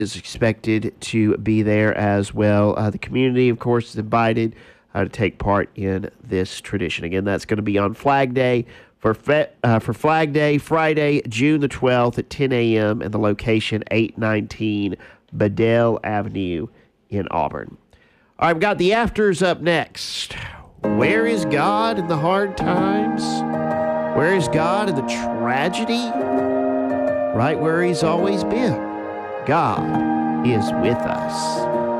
is expected to be there as well. The community, of course, is invited to take part in this tradition. Again, that's going to be on Flag Day for Flag Day, Friday, June the 12th at 10 a.m. and the location 819 Bedell Avenue in Auburn. All right, we've got the afters up next. Where is God in the hard times? Where is God in the tragedy? Right where he's always been. God is with us.